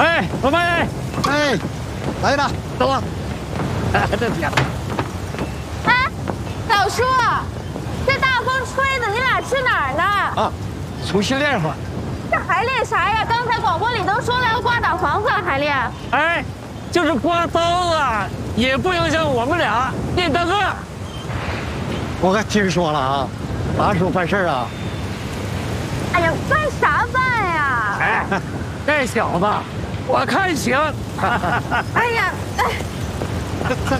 哎，老麦， 哎，来了， 走吧。这天， 哎，老叔，这大风吹的，你俩去哪儿呢？ 啊，出去练会儿。 这还练啥呀？刚才广播里都说了要刮打房子，还练？ 哎，就是刮刀子，也不影响我们俩练大个。 我可听说了啊，大叔办事啊。 哎呀，办啥办呀？ 哎，这小子，我看行。 哎呀，哎， 这